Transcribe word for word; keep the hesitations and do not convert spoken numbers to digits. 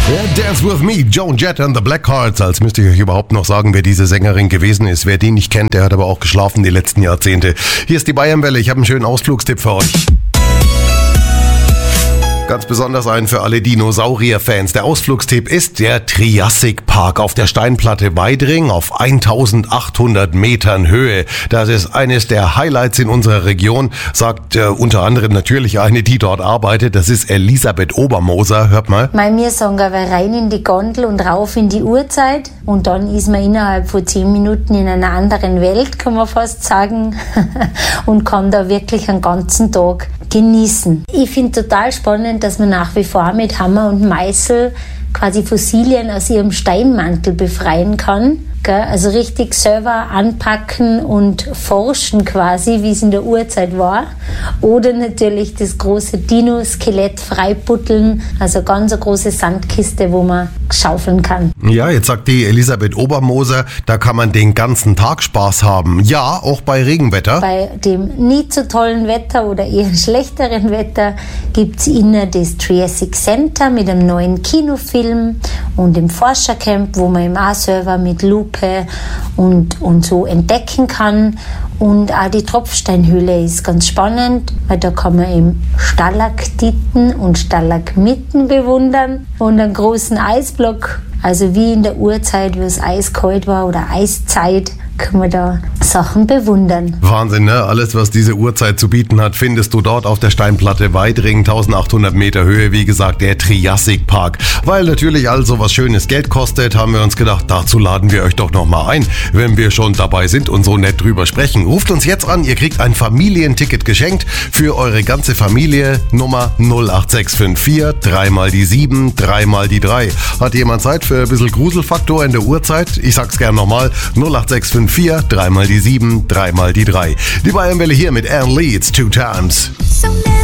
Ja, Dance With Me, Joan Jett and the Blackhearts. Als müsste ich euch überhaupt noch sagen, wer diese Sängerin gewesen ist. Wer die nicht kennt, der hat aber auch geschlafen die letzten Jahrzehnte. Hier ist die Bayernwelle. Ich habe einen schönen Ausflugstipp für euch. Ganz besonders einen für alle Dinosaurier-Fans. Der Ausflugstipp ist der Triassic Park auf der Steinplatte Weidring auf eintausendachthundert Metern Höhe. Das ist eines der Highlights in unserer Region, sagt äh, unter anderem natürlich eine, die dort arbeitet. Das ist Elisabeth Obermoser. Hört mal. Mein, wir sagen aber rein in die Gondel und rauf in die Uhrzeit. Und dann ist man innerhalb von zehn Minuten in einer anderen Welt, kann man fast sagen. Und kann da wirklich einen ganzen Tag genießen. Ich finde total spannend, dass man nach wie vor mit Hammer und Meißel quasi Fossilien aus ihrem Steinmantel befreien kann. Also richtig selber anpacken und forschen quasi, wie es in der Urzeit war. Oder natürlich das große Dino-Skelett freibuddeln, also ganz eine große Sandkiste, wo man schaufeln kann. Ja, jetzt sagt die Elisabeth Obermoser, da kann man den ganzen Tag Spaß haben. Ja, auch bei Regenwetter. Bei dem nie so tollen Wetter oder eher schlechteren Wetter gibt es inner das Triassic Center mit einem neuen Kinofilm und dem Forschercamp, wo man im A-Server mit Lupe und, und so entdecken kann. Und auch die Tropfsteinhöhle ist ganz spannend, weil da kann man eben Stalaktiten und Stalagmiten bewundern und einen großen Eisblock, also wie in der Urzeit, wo es eiskalt war oder Eiszeit, kann man da Sachen bewundern. Wahnsinn, ne? Alles, was diese Urzeit zu bieten hat, findest du dort auf der Steinplatte Weidring, eintausendachthundert Meter Höhe, wie gesagt, der Triassic Park. Weil natürlich all so was Schönes Geld kostet, haben wir uns gedacht, dazu laden wir euch doch nochmal ein, wenn wir schon dabei sind und so nett drüber sprechen. Ruft uns jetzt an, ihr kriegt ein Familienticket geschenkt für eure ganze Familie. Nummer null acht sechs fünf vier, dreimal die sieben, dreimal die drei. Hat jemand Zeit für ein bisschen Gruselfaktor in der Uhrzeit? Ich sag's gern nochmal, null acht sechs fünf vier, dreimal die sieben, dreimal die drei. Die Bayernwelle hier mit Ann Leeds, Two Times.